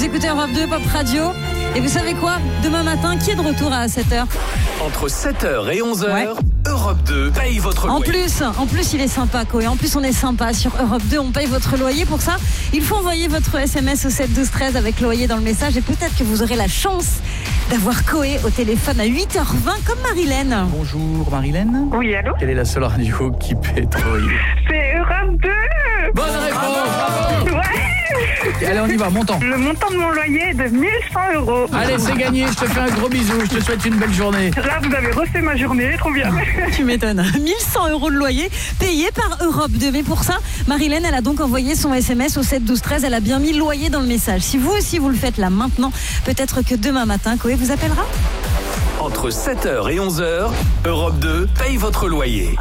Vous écoutez Europe 2 Pop Radio. Et vous savez quoi? Demain matin, qui est de retour à 7h? Entre 7h et 11h, Europe 2 paye votre loyer. En plus, il est sympa, Koé. En plus, on est sympa. Sur Europe 2, on paye votre loyer. Pour ça, il faut envoyer votre SMS au 7 12 13 avec loyer dans le message. Et peut-être que vous aurez la chance d'avoir Koé au téléphone à 8h20 comme Marilène. Bonjour Marilène. Oui, allô? Quelle est la seule radio qui paie ton loyer? C'est Europe 2. Bonne réponse. Ouais. Allez, on y va, montant. Le montant de mon loyer est de 1100 €. Allez, c'est gagné, je te fais un gros bisou, je te souhaite une belle journée. Là, vous avez refait ma journée, trop bien. Tu m'étonnes. 1100 € de loyer payé par Europe 2. Mais pour ça, Marilène, elle a donc envoyé son SMS au 7 12 13. Elle a bien mis loyer dans le message. Si vous aussi vous le faites là maintenant, peut-être que demain matin, Koé vous appellera. Entre 7h et 11h, Europe 2 paye votre loyer.